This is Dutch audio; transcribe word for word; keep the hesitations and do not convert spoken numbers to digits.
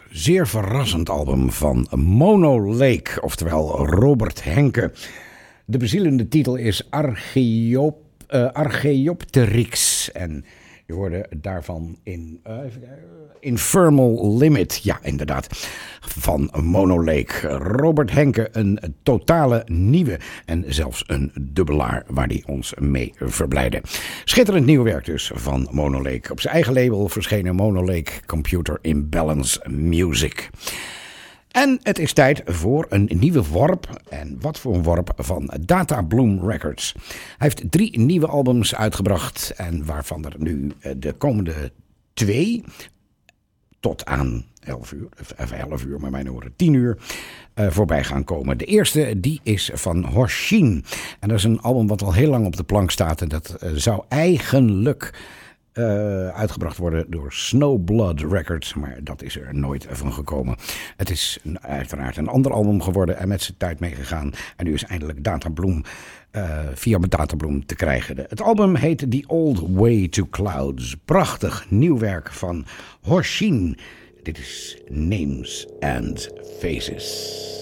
zeer verrassend album van Mono Lake, oftewel Robert Henke. De bezielende titel is Archeop, uh, Archaeopteryx en je hoorde daarvan in uh, Infernal Limit, ja inderdaad, van Mono Lake. Robert Henke, een totale nieuwe en zelfs een dubbelaar waar hij ons mee verblijde. Schitterend nieuw werk dus van Mono Lake. Op zijn eigen label verschenen Mono Lake Computer Imbalance Music. En het is tijd voor een nieuwe worp. En wat voor een worp van Data Bloom Records. Hij heeft drie nieuwe albums uitgebracht. En waarvan er nu de komende twee tot aan elf uur, of elf uur, maar mijn oren tien uur, uh, voorbij gaan komen. De eerste, die is van Hoshin. En dat is een album wat al heel lang op de plank staat. En dat uh, zou eigenlijk Uh, uitgebracht worden door Snowblood Records, maar dat is er nooit van gekomen. Het is uiteraard een ander album geworden en met zijn tijd meegegaan. En nu is eindelijk Data Bloom uh, via Data Bloom te krijgen. Het album heet The Old Way to Clouds. Prachtig nieuw werk van Hoshin. Dit is Names and Faces.